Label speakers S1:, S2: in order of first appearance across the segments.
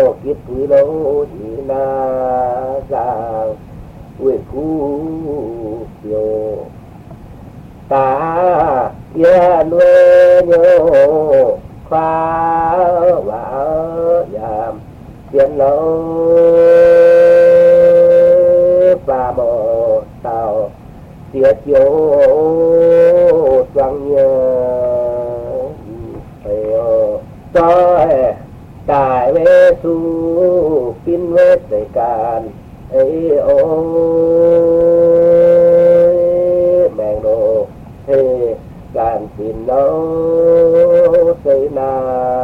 S1: kiết quý lâu chỉ na giang quê cũ kiều ta kia nuôi nhô khoa và giảm tiền lâu và một tàu tiết chiếu choang nhớ cho cài về su pin về tây càn ấy ôi mèn đồ thế càn pin đâu xây na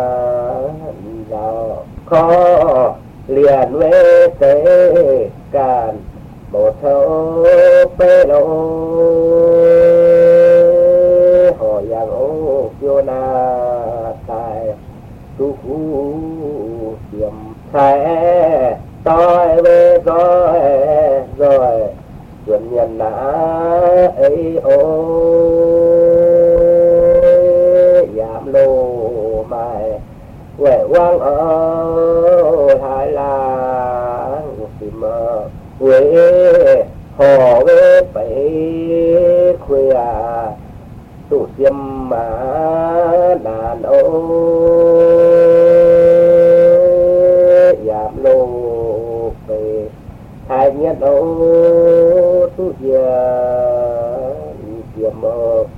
S1: giàu khó liền về tây càn một thâu phê lô họ yang ô kiêu na tài tu khu tiệm sẽ tôi về rồi chuyện nhân đã ấy ôi giảm lô mày quẻ quang ở hai làng tìm mơ quê họ về phải khuya tụ tiêm mà đàn giảm lô về hai nhất tụ tiêm mơ